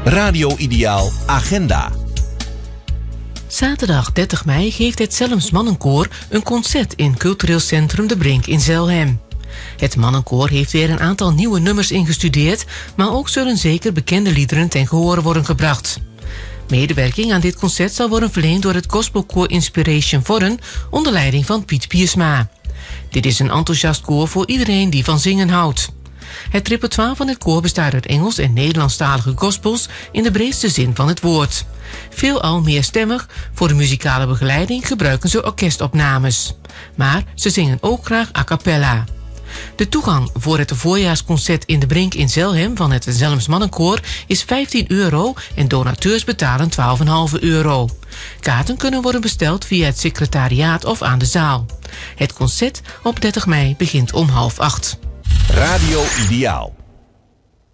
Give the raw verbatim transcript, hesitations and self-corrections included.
Radio Ideaal Agenda. Zaterdag dertig mei geeft het Zelms Mannenkoor een concert in Cultureel Centrum De Brink in Zelhem. Het Mannenkoor heeft weer een aantal nieuwe nummers ingestudeerd, maar ook zullen zeker bekende liederen ten gehore worden gebracht. Medewerking aan dit concert zal worden verleend door het gospelkoor Inspiration Vorren onder leiding van Piet Piersma. Dit is een enthousiast koor voor iedereen die van zingen houdt. Het repertoire van het koor bestaat uit Engels- en Nederlandstalige gospels in de breedste zin van het woord. Veelal meerstemmig, voor de muzikale begeleiding gebruiken ze orkestopnames. Maar ze zingen ook graag a cappella. De toegang voor het voorjaarsconcert in De Brink in Zelhem van het Zelms Mannenkoor is vijftien euro en donateurs betalen twaalf komma vijf euro. Kaarten kunnen worden besteld via het secretariaat of aan de zaal. Het concert op dertig mei begint om half acht. Radio Ideaal.